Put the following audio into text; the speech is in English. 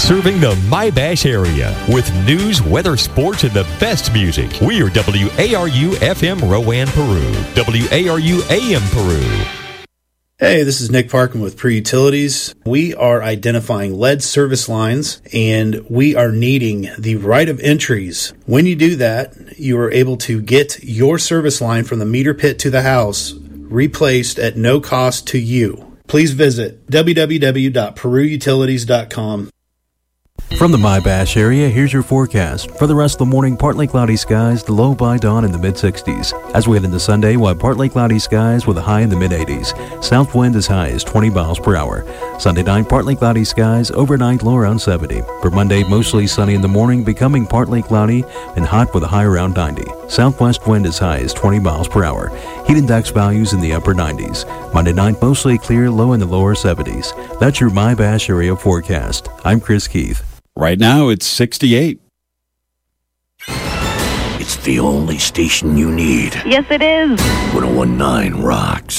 Serving the My-Bash area with news, weather, sports, and the best music. We are WARU FM Rowan, Peru. WARU AM Peru. Hey, this is Nick Parkin with Peru Utilities. We are identifying lead service lines, and we are needing the right of entries. When you do that, you are able to get your service line from the meter pit to the house replaced at no cost to you. Please visit www.perutilities.com. From the My-Bash area, here's your forecast. For the rest of the morning, partly cloudy skies, the low by dawn in the mid-60s. As we head into Sunday, we'll have partly cloudy skies with a high in the mid-80s. South wind as high as 20 miles per hour. Sunday night, partly cloudy skies, overnight low around 70. For Monday, mostly sunny in the morning, becoming partly cloudy and hot with a high around 90. Southwest wind as high as 20 miles per hour. Heat index values in the upper 90s. Monday night, mostly clear, low in the lower 70s. That's your My-Bash area forecast. I'm Chris Keith. Right now, it's 68. It's the only station you need. Yes, it is. 101.9 rocks.